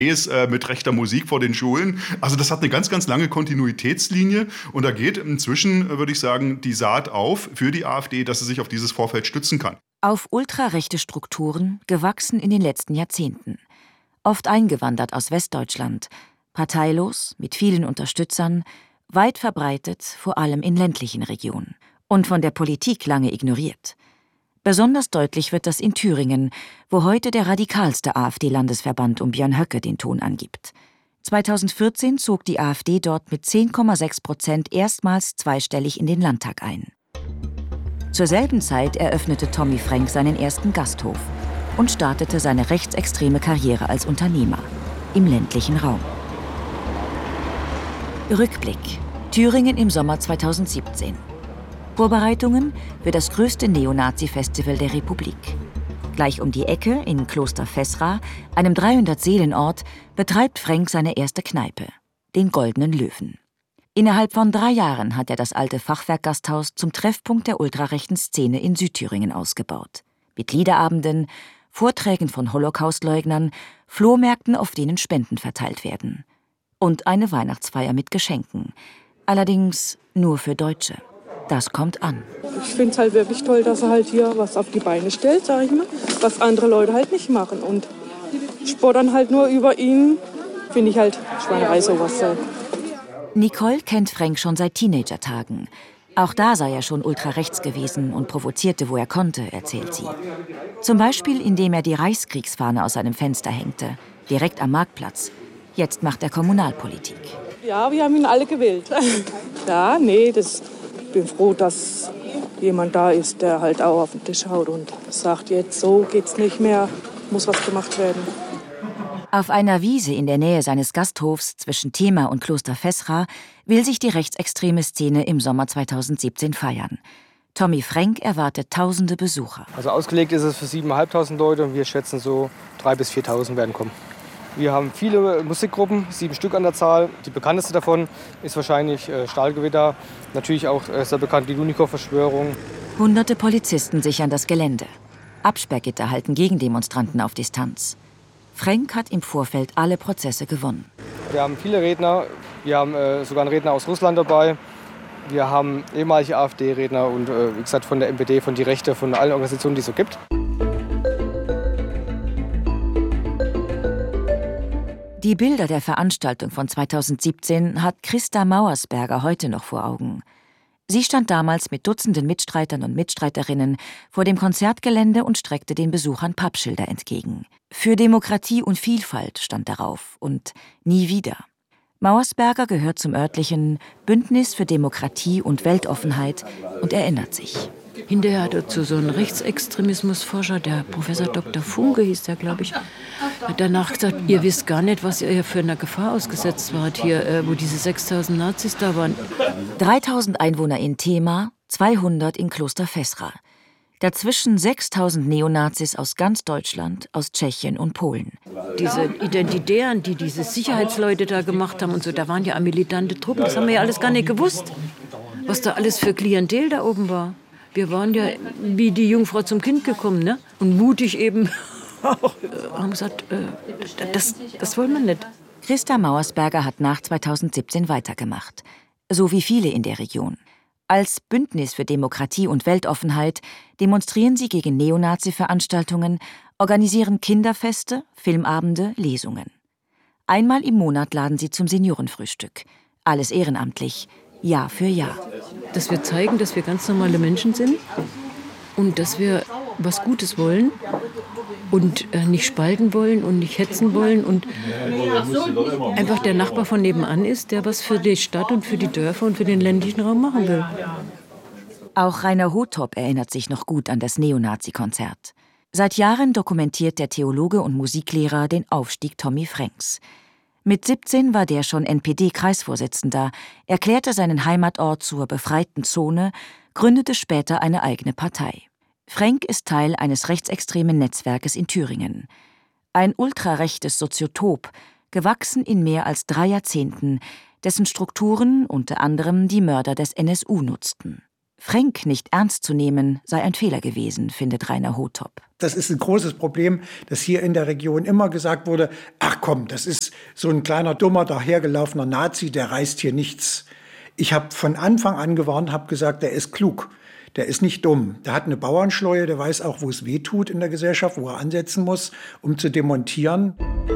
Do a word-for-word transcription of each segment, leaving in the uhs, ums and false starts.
äh, mit rechter Musik vor den Schulen. Also das hat eine ganz, ganz lange Kontinuitätslinie und da geht inzwischen, äh, würde ich sagen, die Saat auf für die AfD, dass sie sich auf dieses Vorfeld stützen kann. Auf ultrarechte Strukturen, gewachsen in den letzten Jahrzehnten. Oft eingewandert aus Westdeutschland, parteilos, mit vielen Unterstützern, weit verbreitet, vor allem in ländlichen Regionen. Und von der Politik lange ignoriert. Besonders deutlich wird das in Thüringen, wo heute der radikalste AfD-Landesverband um Björn Höcke den Ton angibt. zweitausendvierzehn zog die AfD dort mit zehn Komma sechs Prozent erstmals zweistellig in den Landtag ein. Zur selben Zeit eröffnete Tommy Frank seinen ersten Gasthof und startete seine rechtsextreme Karriere als Unternehmer im ländlichen Raum. Rückblick: Thüringen im Sommer zweitausendsiebzehn. Vorbereitungen für das größte Neonazi-Festival der Republik. Gleich um die Ecke in Kloster Fessra, einem dreihundert-Seelen-Ort, betreibt Frank seine erste Kneipe, den Goldenen Löwen. Innerhalb von drei Jahren hat er das alte Fachwerkgasthaus zum Treffpunkt der ultrarechten Szene in Südthüringen ausgebaut. Mit Liederabenden, Vorträgen von Holocaustleugnern, Flohmärkten, auf denen Spenden verteilt werden. Und eine Weihnachtsfeier mit Geschenken. Allerdings nur für Deutsche. Das kommt an. Ich finde es halt wirklich toll, dass er halt hier was auf die Beine stellt, sag ich mal, was andere Leute halt nicht machen. Und spottern halt nur über ihn, finde ich halt Schweinerei sowas. Nicole kennt Frank schon seit Teenagertagen. Auch da sei er schon ultrarechts gewesen und provozierte, wo er konnte, erzählt sie. Zum Beispiel, indem er die Reichskriegsfahne aus seinem Fenster hängte, direkt am Marktplatz. Jetzt macht er Kommunalpolitik. Ja, wir haben ihn alle gewählt. Ja, nee, das... Ich bin froh, dass jemand da ist, der halt auch auf den Tisch haut und sagt, jetzt so geht's nicht mehr, muss was gemacht werden. Auf einer Wiese in der Nähe seines Gasthofs zwischen Thema und Kloster Fessra will sich die rechtsextreme Szene im Sommer zweitausendsiebzehn feiern. Tommy Frank erwartet tausende Besucher. Also ausgelegt ist es für siebentausendfünfhundert Leute und wir schätzen so dreitausend bis viertausend werden kommen. Wir haben viele Musikgruppen, sieben Stück an der Zahl. Die bekannteste davon ist wahrscheinlich äh, Stahlgewitter, natürlich auch äh, sehr bekannt die Lunikor-Verschwörung. Hunderte Polizisten sichern das Gelände. Absperrgitter halten Gegendemonstranten auf Distanz. Frank hat im Vorfeld alle Prozesse gewonnen. Wir haben viele Redner, wir haben äh, sogar einen Redner aus Russland dabei. Wir haben ehemalige AfD-Redner und äh, wie gesagt von der M P D, von die Rechte, von allen Organisationen, die es so gibt. Die Bilder der Veranstaltung von zweitausendsiebzehn hat Christa Mauersberger heute noch vor Augen. Sie stand damals mit Dutzenden Mitstreitern und Mitstreiterinnen vor dem Konzertgelände und streckte den Besuchern Pappschilder entgegen. Für Demokratie und Vielfalt stand darauf und nie wieder. Mauersberger gehört zum örtlichen Bündnis für Demokratie und Weltoffenheit und erinnert sich. Hinterher hat dazu so ein Rechtsextremismusforscher, der Professor Doktor Funke hieß der, glaube ich, hat danach gesagt, ihr wisst gar nicht, was ihr für eine Gefahr ausgesetzt wart hier, äh, wo diese sechstausend Nazis da waren. dreitausend Einwohner in Thema, zweihundert in Kloster Fessra. Dazwischen sechstausend Neonazis aus ganz Deutschland, aus Tschechien und Polen. Diese Identitären, die diese Sicherheitsleute da gemacht haben und so, da waren ja militante Truppen, das haben wir ja alles gar nicht gewusst, was da alles für Klientel da oben war. Wir waren ja wie die Jungfrau zum Kind gekommen, ne? Und mutig eben auch. Haben gesagt, äh, das, das wollen wir nicht. Christa Mauersberger hat nach zweitausendsiebzehn weitergemacht. So wie viele in der Region. Als Bündnis für Demokratie und Weltoffenheit demonstrieren sie gegen Neonazi-Veranstaltungen, organisieren Kinderfeste, Filmabende, Lesungen. Einmal im Monat laden sie zum Seniorenfrühstück. Alles ehrenamtlich, Jahr für Jahr. Dass wir zeigen, dass wir ganz normale Menschen sind und dass wir was Gutes wollen und äh, nicht spalten wollen und nicht hetzen wollen und einfach der Nachbar von nebenan ist, der was für die Stadt und für die Dörfer und für den ländlichen Raum machen will. Auch Rainer Hothop erinnert sich noch gut an das Neonazi-Konzert. Seit Jahren dokumentiert der Theologe und Musiklehrer den Aufstieg Tommy Franks. Mit siebzehn war der schon N P D-Kreisvorsitzender, erklärte seinen Heimatort zur befreiten Zone, gründete später eine eigene Partei. Frank ist Teil eines rechtsextremen Netzwerkes in Thüringen. Ein ultrarechtes Soziotop, gewachsen in mehr als drei Jahrzehnten, dessen Strukturen unter anderem die Mörder des N S U nutzten. Frank nicht ernst zu nehmen, sei ein Fehler gewesen, findet Rainer Hothop. Das ist ein großes Problem, dass hier in der Region immer gesagt wurde, ach komm, das ist so ein kleiner, dummer, dahergelaufener Nazi, der reißt hier nichts. Ich habe von Anfang an gewarnt, habe gesagt, der ist klug, der ist nicht dumm. Der hat eine Bauernschleue, der weiß auch, wo es weh tut in der Gesellschaft, wo er ansetzen muss, um zu demontieren.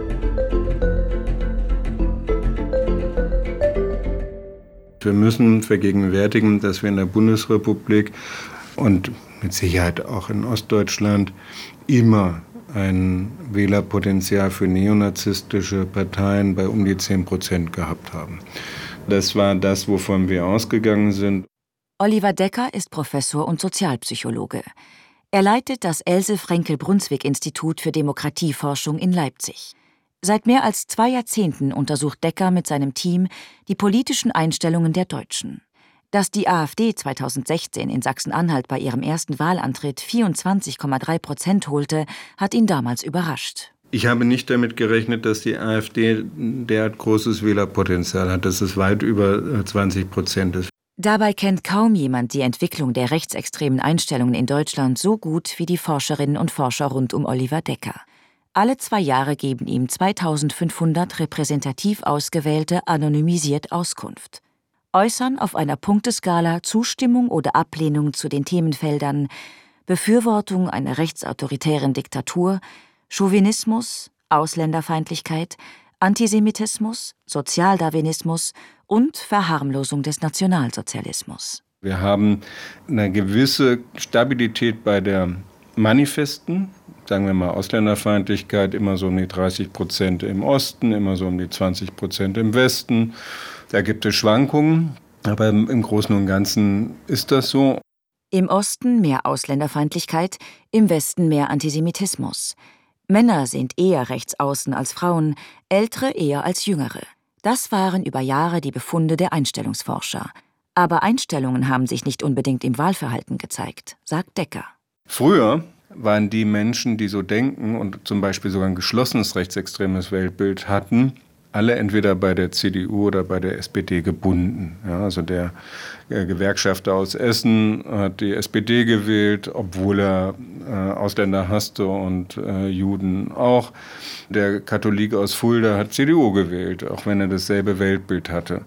Wir müssen vergegenwärtigen, dass wir in der Bundesrepublik und mit Sicherheit auch in Ostdeutschland immer ein Wählerpotenzial für neonazistische Parteien bei um die zehn Prozent gehabt haben. Das war das, wovon wir ausgegangen sind. Oliver Decker ist Professor und Sozialpsychologe. Er leitet das Else-Frenkel-Brunswick-Institut für Demokratieforschung in Leipzig. Seit mehr als zwei Jahrzehnten untersucht Decker mit seinem Team die politischen Einstellungen der Deutschen. Dass die AfD zweitausendsechzehn in Sachsen-Anhalt bei ihrem ersten Wahlantritt vierundzwanzig Komma drei Prozent holte, hat ihn damals überrascht. Ich habe nicht damit gerechnet, dass die AfD derart großes Wählerpotenzial hat, dass es weit über zwanzig Prozent ist. Dabei kennt kaum jemand die Entwicklung der rechtsextremen Einstellungen in Deutschland so gut wie die Forscherinnen und Forscher rund um Oliver Decker. Alle zwei Jahre geben ihm zweitausendfünfhundert repräsentativ Ausgewählte anonymisiert Auskunft. Äußern auf einer Punkteskala Zustimmung oder Ablehnung zu den Themenfeldern Befürwortung einer rechtsautoritären Diktatur, Chauvinismus, Ausländerfeindlichkeit, Antisemitismus, Sozialdarwinismus und Verharmlosung des Nationalsozialismus. Wir haben eine gewisse Stabilität bei der manifesten, sagen wir mal Ausländerfeindlichkeit, immer so um die dreißig Prozent im Osten, immer so um die zwanzig Prozent im Westen. Da gibt es Schwankungen, aber im Großen und Ganzen ist das so. Im Osten mehr Ausländerfeindlichkeit, im Westen mehr Antisemitismus. Männer sind eher rechtsaußen als Frauen, Ältere eher als Jüngere. Das waren über Jahre die Befunde der Einstellungsforscher. Aber Einstellungen haben sich nicht unbedingt im Wahlverhalten gezeigt, sagt Decker. Früher waren die Menschen, die so denken und zum Beispiel sogar ein geschlossenes rechtsextremes Weltbild hatten, alle entweder bei der C D U oder bei der S P D gebunden. Ja, also der Gewerkschafter aus Essen hat die S P D gewählt, obwohl er äh, Ausländer hasste und äh, Juden auch. Der Katholik aus Fulda hat C D U gewählt, auch wenn er dasselbe Weltbild hatte.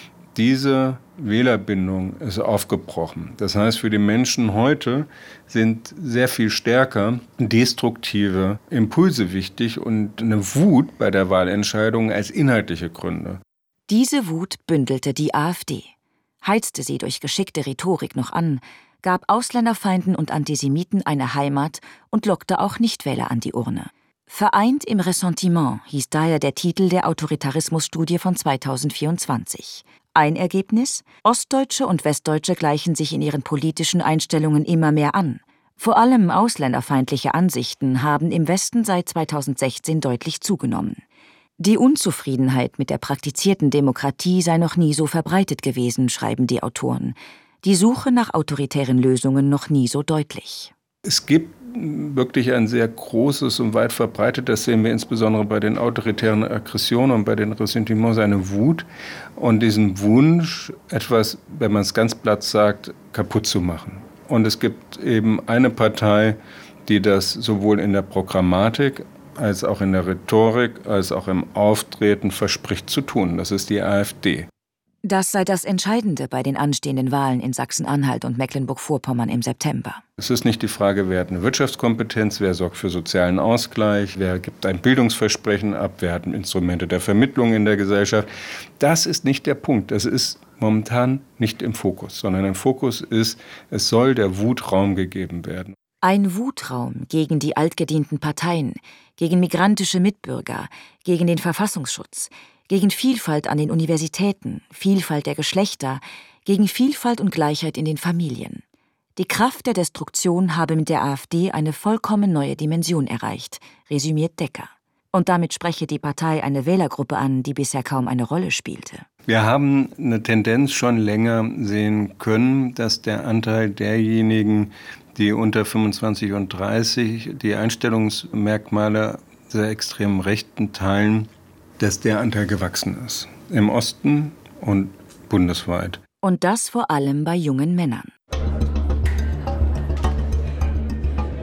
Diese Wählerbindung ist aufgebrochen. Das heißt, für die Menschen heute sind sehr viel stärker destruktive Impulse wichtig und eine Wut bei der Wahlentscheidung als inhaltliche Gründe. Diese Wut bündelte die AfD, heizte sie durch geschickte Rhetorik noch an, gab Ausländerfeinden und Antisemiten eine Heimat und lockte auch Nichtwähler an die Urne. Vereint im Ressentiment hieß daher der Titel der Autoritarismusstudie von zweitausendvierundzwanzig. Ein Ergebnis: Ostdeutsche und Westdeutsche gleichen sich in ihren politischen Einstellungen immer mehr an. Vor allem ausländerfeindliche Ansichten haben im Westen seit zweitausendsechzehn deutlich zugenommen. Die Unzufriedenheit mit der praktizierten Demokratie sei noch nie so verbreitet gewesen, schreiben die Autoren. Die Suche nach autoritären Lösungen noch nie so deutlich. Es gibt wirklich ein sehr großes und weit verbreitet, das sehen wir insbesondere bei den autoritären Aggressionen und bei den Ressentiments, eine Wut und diesen Wunsch, etwas, wenn man es ganz platt sagt, kaputt zu machen. Und es gibt eben eine Partei, die das sowohl in der Programmatik als auch in der Rhetorik, als auch im Auftreten verspricht zu tun. Das ist die AfD. Das sei das Entscheidende bei den anstehenden Wahlen in Sachsen-Anhalt und Mecklenburg-Vorpommern im September. Es ist nicht die Frage, wer hat eine Wirtschaftskompetenz, wer sorgt für sozialen Ausgleich, wer gibt ein Bildungsversprechen ab, wer hat Instrumente der Vermittlung in der Gesellschaft. Das ist nicht der Punkt. Das ist momentan nicht im Fokus, sondern im Fokus ist, es soll der Wut Raum gegeben werden. Ein Wutraum gegen die altgedienten Parteien, gegen migrantische Mitbürger, gegen den Verfassungsschutz, gegen Vielfalt an den Universitäten, Vielfalt der Geschlechter, gegen Vielfalt und Gleichheit in den Familien. Die Kraft der Destruktion habe mit der AfD eine vollkommen neue Dimension erreicht, resümiert Decker. Und damit spreche die Partei eine Wählergruppe an, die bisher kaum eine Rolle spielte. Wir haben eine Tendenz schon länger sehen können, dass der Anteil derjenigen, die unter fünfundzwanzig und dreißig die Einstellungsmerkmale der extremen Rechten teilen, dass der Anteil gewachsen ist. Im Osten und bundesweit. Und das vor allem bei jungen Männern.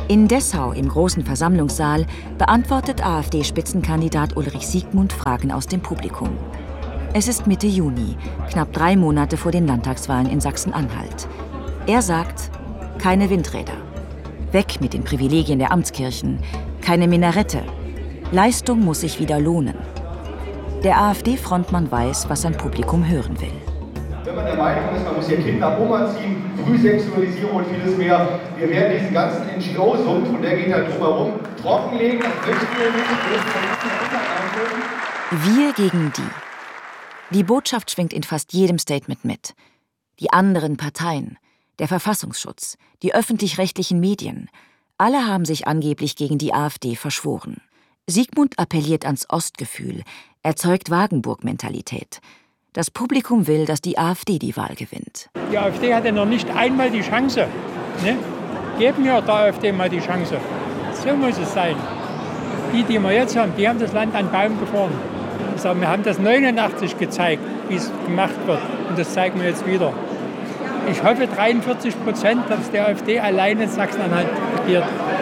In Dessau im großen Versammlungssaal beantwortet AfD-Spitzenkandidat Ulrich Siegmund Fragen aus dem Publikum. Es ist Mitte Juni, knapp drei Monate vor den Landtagswahlen in Sachsen-Anhalt. Er sagt, keine Windräder. Weg mit den Privilegien der Amtskirchen. Keine Minarette. Leistung muss sich wieder lohnen. Der AfD-Frontmann weiß, was sein Publikum hören will. Wenn man der Meinung ist, man muss hier Kinder umerziehen, Frühsexualisierung und vieles mehr, wir werden diesen ganzen N G O-Sumpf, und der geht halt drumherum, trockenlegen. Das möchten wir nicht. Wir gegen die. Die Botschaft schwingt in fast jedem Statement mit. Die anderen Parteien, der Verfassungsschutz, die öffentlich-rechtlichen Medien, alle haben sich angeblich gegen die AfD verschworen. Siegmund appelliert ans Ostgefühl, erzeugt Wagenburg-Mentalität. Das Publikum will, dass die AfD die Wahl gewinnt. Die AfD hatte noch nicht einmal die Chance. Ne? Geben wir der AfD mal die Chance. So muss es sein. Die, die wir jetzt haben, die haben das Land an Baum gefahren. Ich sage, wir haben das neunundachtzig gezeigt, wie es gemacht wird. Und das zeigen wir jetzt wieder. Ich hoffe dreiundvierzig Prozent, dass der AfD alleine in Sachsen-Anhalt regiert.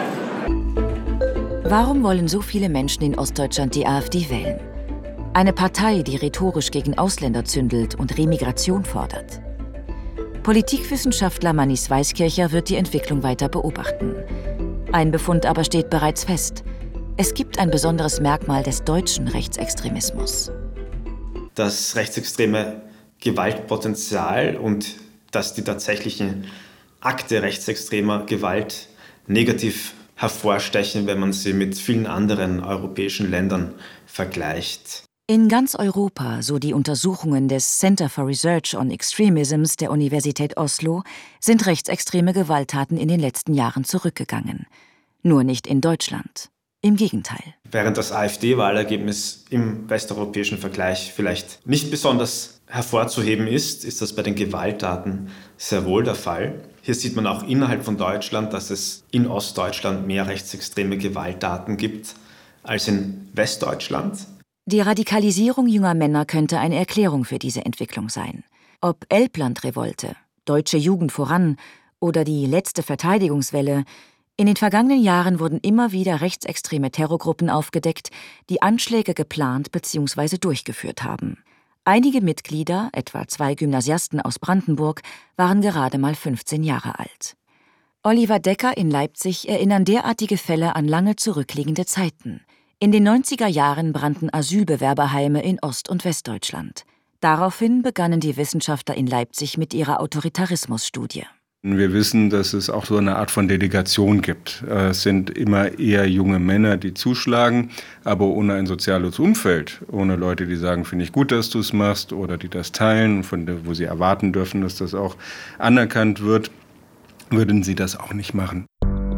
Warum wollen so viele Menschen in Ostdeutschland die AfD wählen? Eine Partei, die rhetorisch gegen Ausländer zündelt und Remigration fordert. Politikwissenschaftler Mannis Weiskircher wird die Entwicklung weiter beobachten. Ein Befund aber steht bereits fest. Es gibt ein besonderes Merkmal des deutschen Rechtsextremismus. Das rechtsextreme Gewaltpotenzial und dass die tatsächlichen Akte rechtsextremer Gewalt negativ hervorstechen, wenn man sie mit vielen anderen europäischen Ländern vergleicht. In ganz Europa, so die Untersuchungen des Center for Research on Extremisms der Universität Oslo, sind rechtsextreme Gewalttaten in den letzten Jahren zurückgegangen. Nur nicht in Deutschland. Im Gegenteil. Während das AfD-Wahlergebnis im westeuropäischen Vergleich vielleicht nicht besonders hervorzuheben ist, ist das bei den Gewalttaten sehr wohl der Fall. Hier sieht man auch innerhalb von Deutschland, dass es in Ostdeutschland mehr rechtsextreme Gewalttaten gibt als in Westdeutschland. Die Radikalisierung junger Männer könnte eine Erklärung für diese Entwicklung sein. Ob Elbland-Revolte, Deutsche Jugend voran oder die letzte Verteidigungswelle, in den vergangenen Jahren wurden immer wieder rechtsextreme Terrorgruppen aufgedeckt, die Anschläge geplant bzw. durchgeführt haben. Einige Mitglieder, etwa zwei Gymnasiasten aus Brandenburg, waren gerade mal fünfzehn Jahre alt. Oliver Decker in Leipzig erinnern derartige Fälle an lange zurückliegende Zeiten. In den neunziger Jahren brannten Asylbewerberheime in Ost- und Westdeutschland. Daraufhin begannen die Wissenschaftler in Leipzig mit ihrer Autoritarismusstudie. Wir wissen, dass es auch so eine Art von Delegation gibt. Es sind immer eher junge Männer, die zuschlagen, aber ohne ein soziales Umfeld, ohne Leute, die sagen, finde ich gut, dass du es machst, oder die das teilen, von der, wo sie erwarten dürfen, dass das auch anerkannt wird, würden sie das auch nicht machen.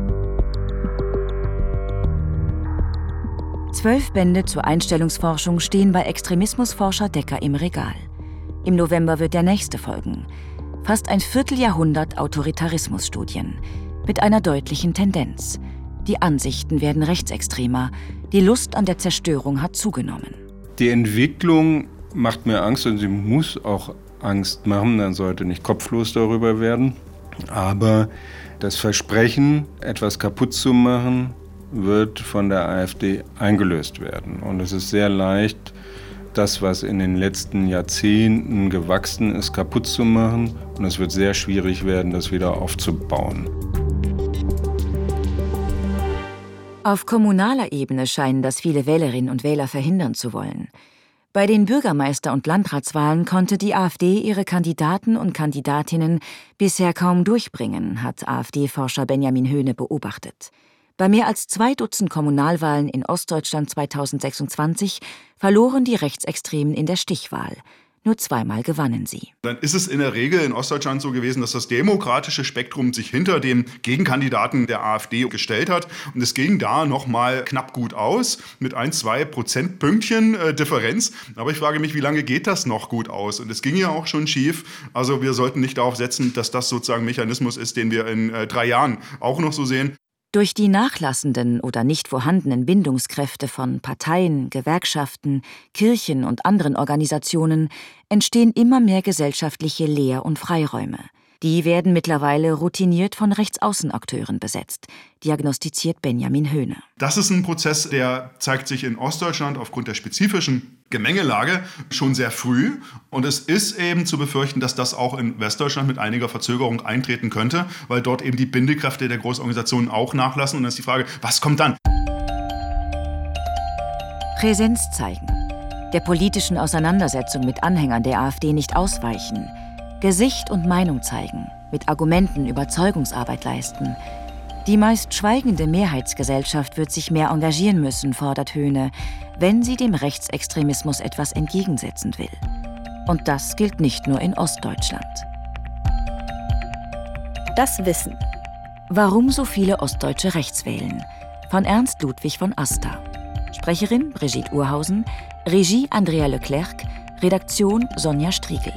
Zwölf Bände zur Einstellungsforschung stehen bei Extremismusforscher Decker im Regal. Im November wird der nächste folgen. Fast ein Vierteljahrhundert Autoritarismusstudien mit einer deutlichen Tendenz. Die Ansichten werden rechtsextremer, die Lust an der Zerstörung hat zugenommen. Die Entwicklung macht mir Angst und sie muss auch Angst machen, dann sollte nicht kopflos darüber werden. Aber das Versprechen, etwas kaputt zu machen, wird von der AfD eingelöst werden. Und es ist sehr leicht, das, was in den letzten Jahrzehnten gewachsen ist, kaputt zu machen. Und es wird sehr schwierig werden, das wieder aufzubauen. Auf kommunaler Ebene scheinen das viele Wählerinnen und Wähler verhindern zu wollen. Bei den Bürgermeister- und Landratswahlen konnte die AfD ihre Kandidaten und Kandidatinnen bisher kaum durchbringen, hat AfD-Forscher Benjamin Höhne beobachtet. Bei mehr als zwei Dutzend Kommunalwahlen in Ostdeutschland zweitausendsechsundzwanzig verloren die Rechtsextremen in der Stichwahl. Nur zweimal gewannen sie. Dann ist es in der Regel in Ostdeutschland so gewesen, dass das demokratische Spektrum sich hinter dem Gegenkandidaten der AfD gestellt hat. Und es ging da noch mal knapp gut aus, mit ein, zwei Prozentpünktchen äh, Differenz. Aber ich frage mich, wie lange geht das noch gut aus? Und es ging ja auch schon schief. Also wir sollten nicht darauf setzen, dass das sozusagen ein Mechanismus ist, den wir in äh, drei Jahren auch noch so sehen. Durch die nachlassenden oder nicht vorhandenen Bindungskräfte von Parteien, Gewerkschaften, Kirchen und anderen Organisationen entstehen immer mehr gesellschaftliche Leer- und Freiräume. Die werden mittlerweile routiniert von Rechtsaußenakteuren besetzt, diagnostiziert Benjamin Höhne. Das ist ein Prozess, der zeigt sich in Ostdeutschland aufgrund der spezifischen Gemengelage schon sehr früh. Und es ist eben zu befürchten, dass das auch in Westdeutschland mit einiger Verzögerung eintreten könnte, weil dort eben die Bindekräfte der Großorganisationen auch nachlassen. Und dann ist die Frage, was kommt dann? Präsenz zeigen, der politischen Auseinandersetzung mit Anhängern der AfD nicht ausweichen, Gesicht und Meinung zeigen, mit Argumenten Überzeugungsarbeit leisten. Die meist schweigende Mehrheitsgesellschaft wird sich mehr engagieren müssen, fordert Höhne, wenn sie dem Rechtsextremismus etwas entgegensetzen will. Und das gilt nicht nur in Ostdeutschland. Das Wissen. Warum so viele Ostdeutsche rechts wählen? Von Ernst Ludwig von Aster. Sprecherin Brigitte Urhausen, Regie Andrea Leclerc, Redaktion Sonja Striegel.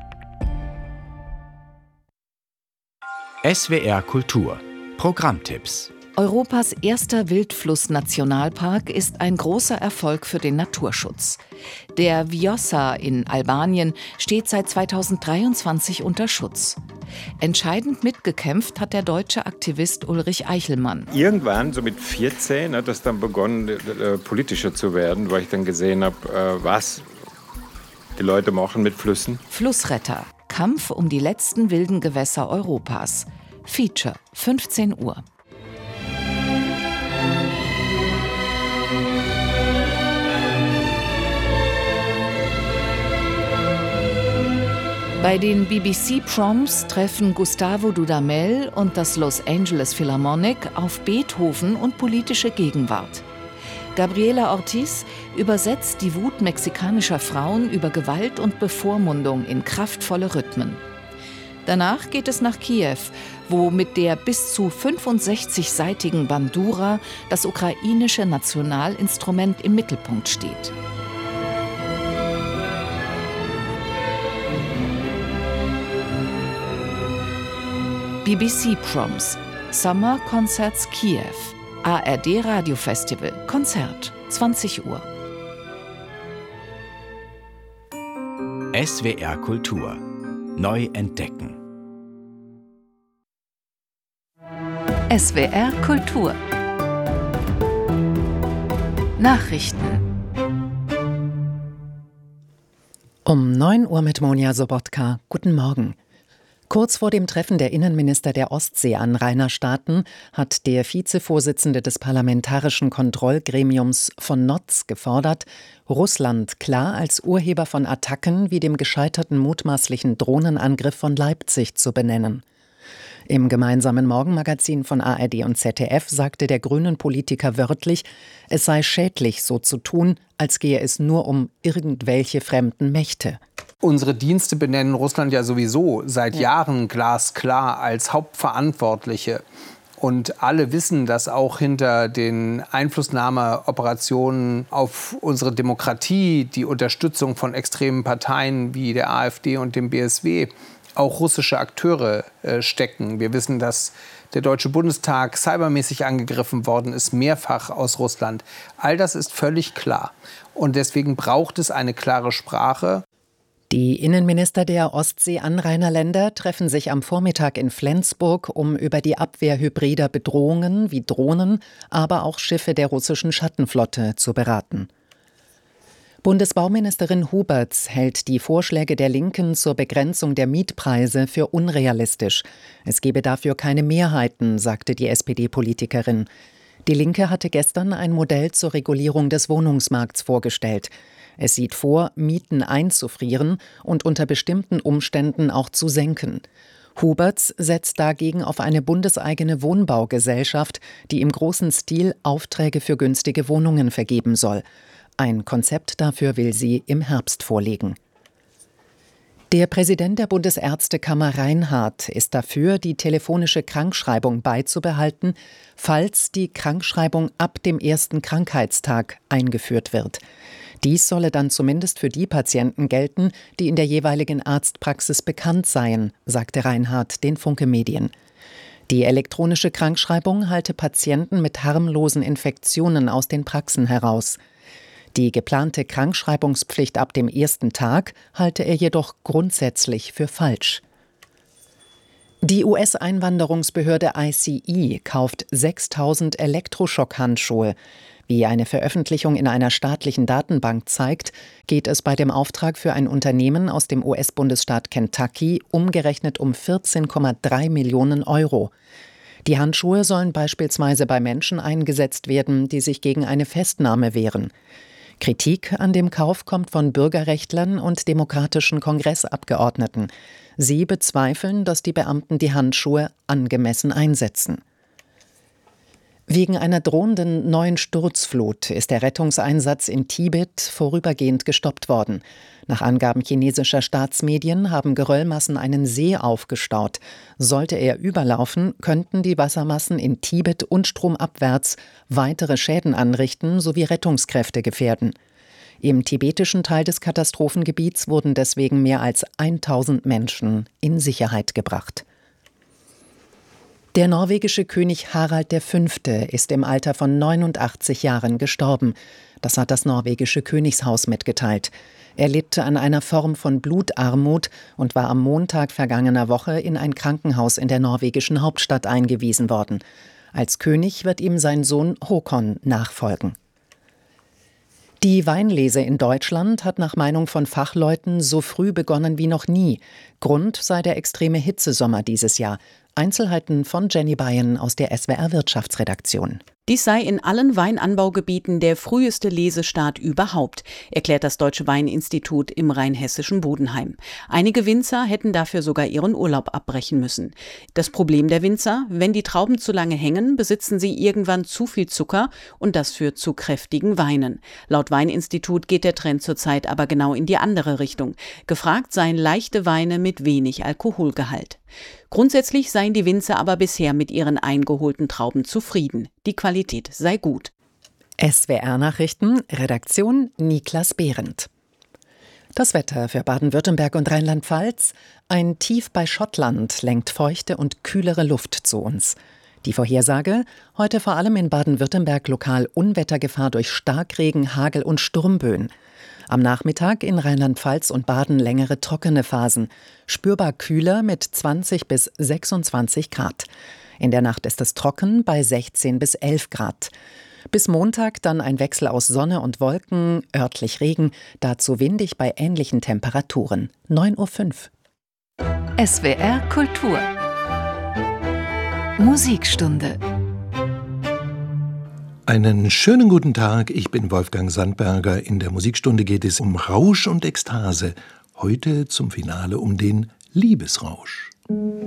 S W R Kultur. Programmtipps. Europas erster Wildfluss-Nationalpark ist ein großer Erfolg für den Naturschutz. Der Vjosa in Albanien steht seit zweitausenddreiundzwanzig unter Schutz. Entscheidend mitgekämpft hat der deutsche Aktivist Ulrich Eichelmann. Irgendwann, so mit vierzehn, hat das dann begonnen, äh, politischer zu werden, weil ich dann gesehen habe, äh, was die Leute machen mit Flüssen. Flussretter. Kampf um die letzten wilden Gewässer Europas. Feature, fünfzehn Uhr. Bei den B B C Proms treffen Gustavo Dudamel und das Los Angeles Philharmonic auf Beethoven und politische Gegenwart. Gabriela Ortiz übersetzt die Wut mexikanischer Frauen über Gewalt und Bevormundung in kraftvolle Rhythmen. Danach geht es nach Kiew, wo mit der bis zu fünfundsechzigseitigen Bandura das ukrainische Nationalinstrument im Mittelpunkt steht. B B C Proms, Summer Concerts Kiew, A R D Radiofestival, Konzert, zwanzig Uhr. S W R Kultur. Neu entdecken. S W R Kultur. Nachrichten. Um neun Uhr mit Monja Sobotka. Guten Morgen. Kurz vor dem Treffen der Innenminister der Ostseeanrainerstaaten hat der Vizevorsitzende des Parlamentarischen Kontrollgremiums von Notz gefordert, Russland klar als Urheber von Attacken wie dem gescheiterten mutmaßlichen Drohnenangriff von Leipzig zu benennen. Im gemeinsamen Morgenmagazin von A R D und Z D F sagte der Grünen-Politiker wörtlich, es sei schädlich, so zu tun, als gehe es nur um irgendwelche fremden Mächte. Unsere Dienste benennen Russland ja sowieso seit Jahren glasklar als Hauptverantwortliche. Und alle wissen, dass auch hinter den Einflussnahmeoperationen auf unsere Demokratie, die Unterstützung von extremen Parteien wie der AfD und dem B S W, auch russische Akteure äh, stecken. Wir wissen, dass der Deutsche Bundestag cybermäßig angegriffen worden ist, mehrfach aus Russland. All das ist völlig klar. Und deswegen braucht es eine klare Sprache. Die Innenminister der Ostsee-Anrainerländer treffen sich am Vormittag in Flensburg, um über die Abwehr hybrider Bedrohungen wie Drohnen, aber auch Schiffe der russischen Schattenflotte zu beraten. Bundesbauministerin Huberts hält die Vorschläge der Linken zur Begrenzung der Mietpreise für unrealistisch. Es gebe dafür keine Mehrheiten, sagte die S P D-Politikerin. Die Linke hatte gestern ein Modell zur Regulierung des Wohnungsmarkts vorgestellt. Es sieht vor, Mieten einzufrieren und unter bestimmten Umständen auch zu senken. Huberts setzt dagegen auf eine bundeseigene Wohnbaugesellschaft, die im großen Stil Aufträge für günstige Wohnungen vergeben soll. Ein Konzept dafür will sie im Herbst vorlegen. Der Präsident der Bundesärztekammer Reinhardt ist dafür, die telefonische Krankschreibung beizubehalten, falls die Krankschreibung ab dem ersten Krankheitstag eingeführt wird. Dies solle dann zumindest für die Patienten gelten, die in der jeweiligen Arztpraxis bekannt seien, sagte Reinhardt den Funke Medien. Die elektronische Krankschreibung halte Patienten mit harmlosen Infektionen aus den Praxen heraus. Die geplante Krankschreibungspflicht ab dem ersten Tag halte er jedoch grundsätzlich für falsch. Die U S-Einwanderungsbehörde I C E kauft sechstausend Elektroschockhandschuhe. Wie eine Veröffentlichung in einer staatlichen Datenbank zeigt, geht es bei dem Auftrag für ein Unternehmen aus dem U S-Bundesstaat Kentucky umgerechnet um vierzehn Komma drei Millionen Euro. Die Handschuhe sollen beispielsweise bei Menschen eingesetzt werden, die sich gegen eine Festnahme wehren. Kritik an dem Kauf kommt von Bürgerrechtlern und demokratischen Kongressabgeordneten. Sie bezweifeln, dass die Beamten die Handschuhe angemessen einsetzen. Wegen einer drohenden neuen Sturzflut ist der Rettungseinsatz in Tibet vorübergehend gestoppt worden. Nach Angaben chinesischer Staatsmedien haben Geröllmassen einen See aufgestaut. Sollte er überlaufen, könnten die Wassermassen in Tibet und stromabwärts weitere Schäden anrichten sowie Rettungskräfte gefährden. Im tibetischen Teil des Katastrophengebiets wurden deswegen mehr als tausend Menschen in Sicherheit gebracht. Der norwegische König Harald der Fünfte ist im Alter von neunundachtzig Jahren gestorben. Das hat das norwegische Königshaus mitgeteilt. Er litt an einer Form von Blutarmut und war am Montag vergangener Woche in ein Krankenhaus in der norwegischen Hauptstadt eingewiesen worden. Als König wird ihm sein Sohn Håkon nachfolgen. Die Weinlese in Deutschland hat nach Meinung von Fachleuten so früh begonnen wie noch nie. Grund sei der extreme Hitzesommer dieses Jahr. Einzelheiten von Jenny Bayen aus der S W R Wirtschaftsredaktion. Dies sei in allen Weinanbaugebieten der früheste Lesestart überhaupt, erklärt das Deutsche Weininstitut im rheinhessischen Bodenheim. Einige Winzer hätten dafür sogar ihren Urlaub abbrechen müssen. Das Problem der Winzer: Wenn die Trauben zu lange hängen, besitzen sie irgendwann zu viel Zucker und das führt zu kräftigen Weinen. Laut Weininstitut geht der Trend zurzeit aber genau in die andere Richtung. Gefragt seien leichte Weine mit wenig Alkoholgehalt. Grundsätzlich seien die Winzer aber bisher mit ihren eingeholten Trauben zufrieden. Die Qualität sei gut. S W R-Nachrichten, Redaktion Niklas Behrendt. Das Wetter für Baden-Württemberg und Rheinland-Pfalz: Ein Tief bei Schottland lenkt feuchte und kühlere Luft zu uns. Die Vorhersage: Heute vor allem in Baden-Württemberg lokal Unwettergefahr durch Starkregen, Hagel und Sturmböen. Am Nachmittag in Rheinland-Pfalz und Baden längere trockene Phasen. Spürbar kühler mit zwanzig bis sechsundzwanzig Grad. In der Nacht ist es trocken bei sechzehn bis elf Grad. Bis Montag dann ein Wechsel aus Sonne und Wolken, örtlich Regen, dazu windig bei ähnlichen Temperaturen. neun Uhr fünf. S W R Kultur Musikstunde. Einen schönen guten Tag, ich bin Wolfgang Sandberger. In der Musikstunde geht es um Rausch und Ekstase. Heute zum Finale um den Liebesrausch.